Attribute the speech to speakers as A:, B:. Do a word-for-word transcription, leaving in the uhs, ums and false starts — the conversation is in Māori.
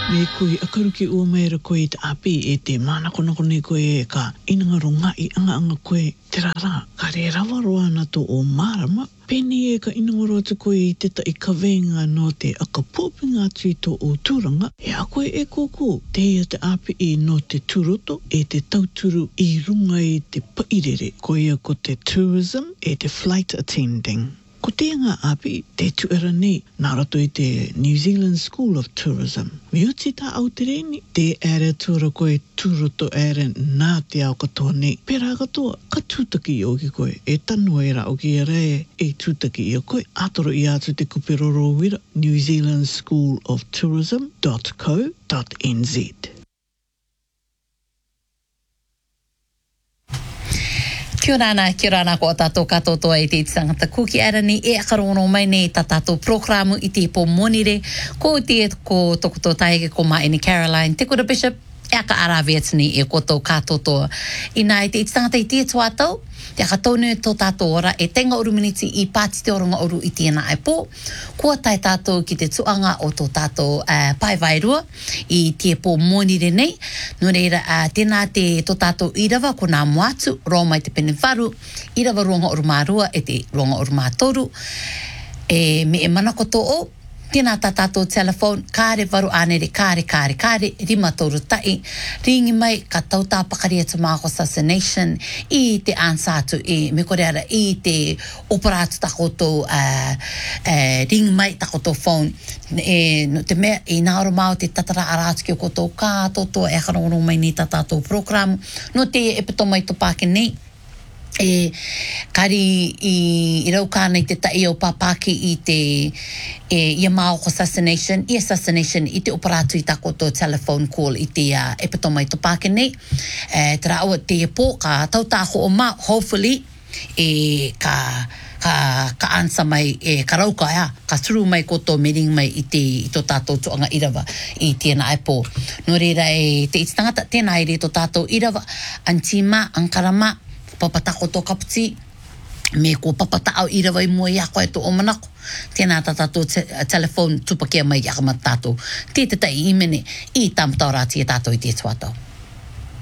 A: Me koe akaruki ua maera koe te api e te mana kona kone koe e ka inanga ronga i anga anga koe te rara. Ka re rawa roa na to o marama. Pene e ka inanga roa te koe i te ta i ka venga no te aka pōpinga tui to o tūranga. E a koe e kōkō te ia te api i no te turoto e te tauturu i runga i te pairere. Koe ia ko te tourism e te flight attending. Ko te ngā api, te tuera nei, nā rato i te New Zealand School of Tourism. Me uti tā au te reni, te ere tuara koe turoto ere nā te au katoa nei. Pera katoa, ka tūtaki i oki koe, e tanu e ra oki e re e tūtaki i o koe. Atoro i atu te kupiroro wira, new zealand school of tourism dot co dot n z.
B: Kia rana, kia rana ko tātou katotoa i te tangata kuki arani e akarono mai nei tā tātou programu i te po monire ko te ko tokoto taike ko Maeni Caroline te kura Bishop e aka araweatini e koto katotoa i nā i te tangata i te tuatau te aka tonu tō tātou ora e tenga uru miniti i pāti te oronga uru i tēnā ai pō kua tai tātou ki te tuanga o tō tātou uh, pai vairua i te pō monire nei no reira uh, tēnā te tō tātou irawa ko nā moatu roa mai te pene wharu irawa ronga uru mārua e te ronga uru mātoru e me e mana koto o tēnā tā tātou telefone, kāre waru ānere, kāre, kāre, kāre, rima tōru tai, ringi mai ka tautā pakaria te Māko Assassination i te ansātu e me kore ara i te operatu takoto uh, uh, ringi mai takoto phone e no te mea i nāro māo te tatara arātu ki o koto kātoto e akarongo mai ni tā tātou program no te e pito mai to pāke nei e kari i, i rau kāna i te tai o papaki i te e, i a Māoko Assassination i assassination i te operatu i takoto telephone call i te uh, e pito mai to pāke nei e, te rao te e pō ka tautako o mā hopefully e ka ka, ka ansa mai e ka rauka ea ka turu mai koto mering mai i te i to tātou tuanga irawa i tēnā ai pō no reira e te itangata tēnā i re to tātou irawa antima ankarama papatako tō kaputi, me ko papata au irawa i mua i ako e tō omanako. Tēnā tā tātou te, telefone tupakia mai i akamat tātou. Tē te tai i mene i tāmatau rāti e tātou i te tuatau.